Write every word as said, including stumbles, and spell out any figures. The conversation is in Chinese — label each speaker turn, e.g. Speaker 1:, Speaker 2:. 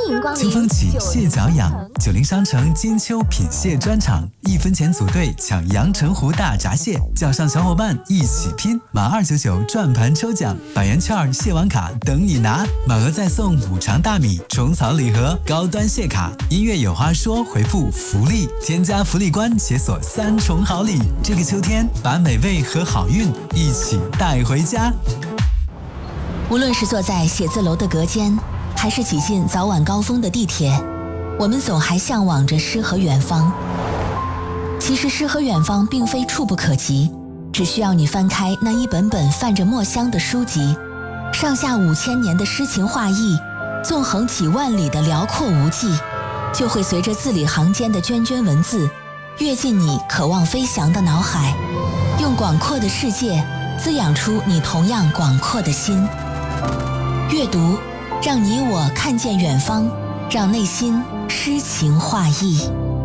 Speaker 1: 迎光临。
Speaker 2: 秋风起，蟹脚痒。九零商城金秋品蟹专场，一分钱组队抢阳澄湖大闸蟹，叫上小伙伴一起拼！满二九九转盘抽奖，百元券、蟹王卡等你拿，满额再送五常大米、虫草礼盒、高端蟹卡。音乐有话说，回复福利，添加福利官解锁三重好礼。这个秋天，把美味和好运一起带回家。
Speaker 3: 无论是坐在写字楼的隔间，还是挤进早晚高峰的地铁，我们总还向往着诗和远方。其实诗和远方并非触不可及，只需要你翻开那一本本泛着墨香的书籍，上下五千年的诗情画意，纵横几万里的辽阔无际，就会随着字里行间的涓涓文字，跃进你渴望飞翔的脑海，用广阔的世界滋养出你同样广阔的心。阅读，让你我看见远方，让内心诗情画意。